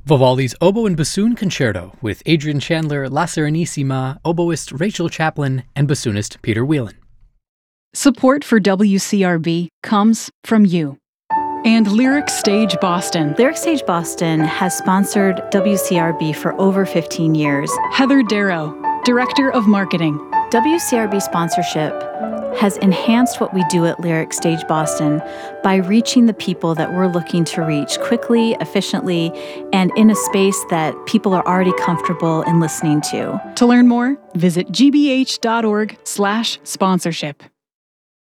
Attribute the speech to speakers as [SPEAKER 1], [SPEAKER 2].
[SPEAKER 1] Vivaldi's Oboe and Bassoon Concerto with Adrian Chandler, La Serenissima, oboist Rachel Chaplin, and bassoonist Peter Whelan.
[SPEAKER 2] Support for WCRB comes from you. And Lyric Stage Boston.
[SPEAKER 3] Lyric Stage Boston has sponsored WCRB for over 15 years.
[SPEAKER 2] Heather Darrow, Director of Marketing.
[SPEAKER 3] WCRB sponsorship has enhanced what we do at Lyric Stage Boston by reaching the people that we're looking to reach quickly, efficiently, and in a space that people are already comfortable in listening to.
[SPEAKER 2] To learn more, visit gbh.org/sponsorship.